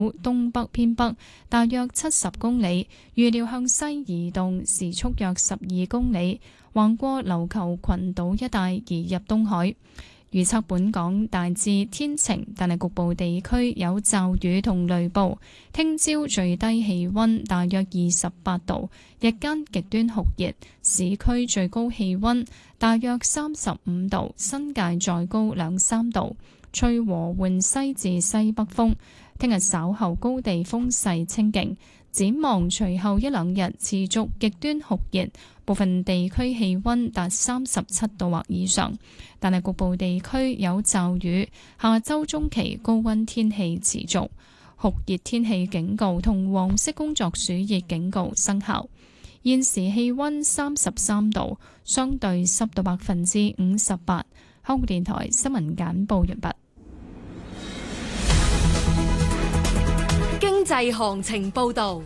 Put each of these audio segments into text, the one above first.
東北偏北，大約70公里，預料向西移動，時速約12公里，橫過琉球群島一帶移入東海。預測本港大致天晴，但係局部地區有驟雨同雷暴。聽朝最低氣溫大約28度，日間極端酷熱，市區最高氣溫大約35度，新界再高2-3度。吹和緩西至西北風。聽日稍後高地風勢清勁。展望隨後一兩日持續極端酷熱，部分地區氣溫達37度或以上，但係局部地區有驟雨。下周中期高溫天氣持續，酷熱天氣警告同黃色工作暑熱警告生效。現時氣溫33度，相對濕度58%。香港電台新聞簡報完畢。 經濟行情報道，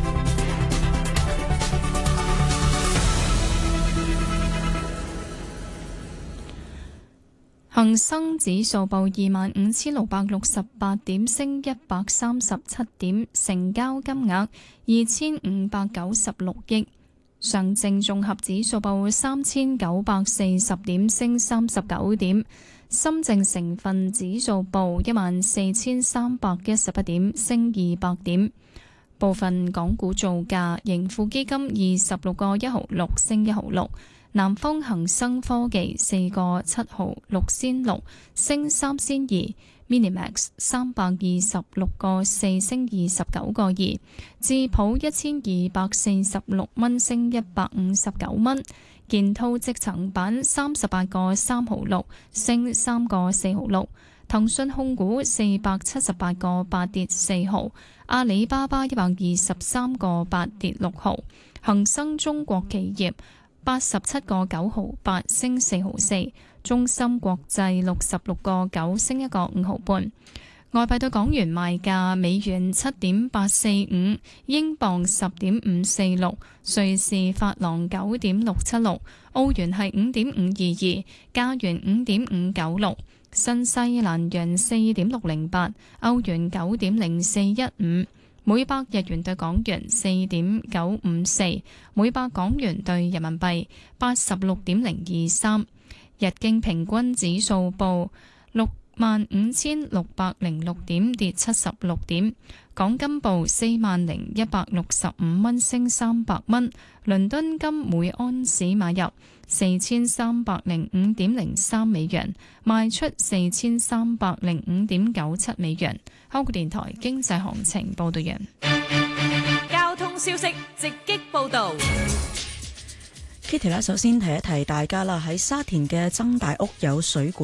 恒生指數報25,668點，升137點，成交金額2,596億。上證綜合指數報3,940點，升39點。深證成分指數報14,311點，升200點。部分港股造價：盈富基金26個1毫6，升1毫6；南方恒生科技4個7毫6仙6，升3仙2；Minimax 326個4，升29個2；智普1246蚊，升159蚊。建滔積層板38個3毫6，升3個4毫6。騰訊控股478個8，跌4毫。阿里巴巴123個8，跌6毫。恒生中國企業87個9毫8，升4毫4。中芯國際66個9，升1個5毫半。外幣對港元賣價：美元7.845，英鎊10.546，瑞士法郎9.676，澳元係5.522，加元5.596，新西蘭元4.608，歐元9.0415，每百日元對港元4.954，每百港元對人民幣86.023。日經平均指數報65,606點，跌76點。港金報40,165蚊，升300蚊。倫敦金每安士買入4,305.03美元，賣出4,305.97美元。香港電台經濟行情報道完。 交通消息直擊報道。 Kitty 首先提一提大家啦，喺沙田嘅曾大屋有水管